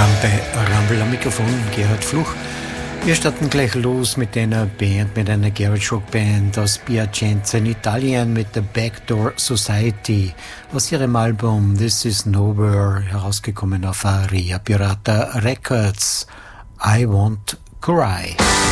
Rumble am Mikrofon, Gerhard Fluch. Wir starten gleich los mit einer Band, mit einer Garage-Rock-Band aus Piacenza in Italien mit The Backdoor Society aus ihrem Album This Is Nowhere, herausgekommen auf Aria Pirata Records. I Won't Cry.